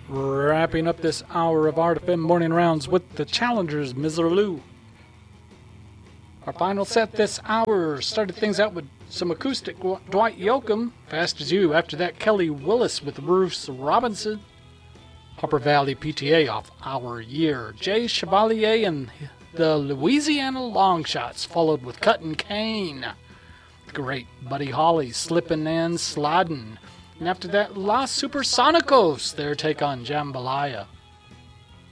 Wrapping up this hour of Art FM Morning Rounds with the Challengers, Miserlou. Our final set this hour started things out with some acoustic Dwight Yoakam, Fast As You. After that, Kelly Willis with Bruce Robinson. Upper Valley PTA off Our Year. Jay Chevalier and the Louisiana Longshots, followed with Cuttin' Kane. Great Buddy Holly, Slippin' and Slidin'. And after that, Los Supersonicos, their take on Jambalaya.